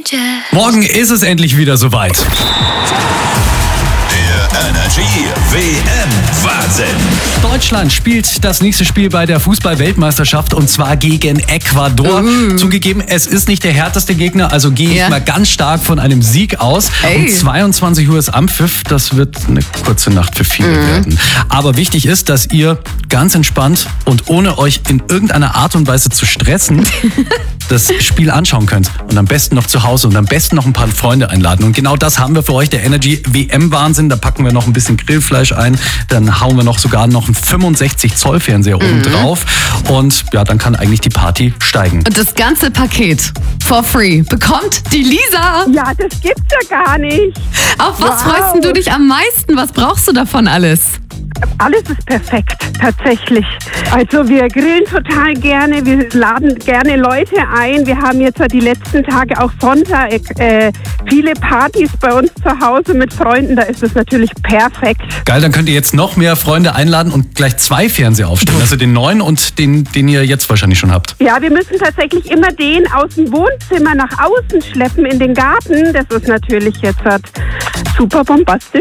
Morgen ist es endlich wieder soweit. Der Energy WM-Wahnsinn. Deutschland spielt das nächste Spiel bei der Fußball-Weltmeisterschaft und zwar gegen Ecuador. Zugegeben, es ist nicht der härteste Gegner, also gehe ich mal ganz stark von einem Sieg aus. Um 22 Uhr ist Anpfiff, das wird eine kurze Nacht für viele werden. Aber wichtig ist, dass ihr ganz entspannt und ohne euch in irgendeiner Art und Weise zu stressen, das Spiel anschauen könnt. Und am besten noch zu Hause und am besten noch ein paar Freunde einladen. Und genau das haben wir für euch, der Energy WM-Wahnsinn. Da packen wir noch ein bisschen Grillfleisch ein. Dann hauen wir sogar noch einen 65-Zoll-Fernseher oben drauf. Und ja, dann kann eigentlich die Party steigen. Und das ganze Paket for free bekommt die Lisa. Ja, das gibt's ja gar nicht. Auf was freust denn du dich am meisten? Was brauchst du davon alles? Alles ist perfekt, tatsächlich. Also wir grillen total gerne, wir laden gerne Leute ein. Wir haben jetzt die letzten Tage, auch Sonntag, viele Partys bei uns zu Hause mit Freunden. Da ist es natürlich perfekt. Geil, dann könnt ihr jetzt noch mehr Freunde einladen und gleich 2 Fernseher aufstellen. Also den neuen und den ihr jetzt wahrscheinlich schon habt. Ja, wir müssen tatsächlich immer den aus dem Wohnzimmer nach außen schleppen in den Garten. Das ist natürlich jetzt super bombastisch.